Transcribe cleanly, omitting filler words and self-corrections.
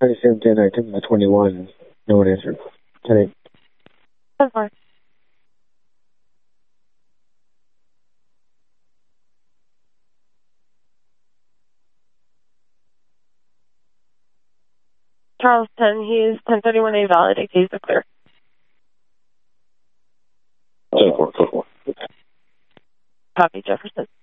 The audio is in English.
I just sent in, I took my 21. No one answered. 10-8. 10-4. Charleston, he is 1031A valid, AKs are clear. 10-4, 10-4. Copy, Jefferson.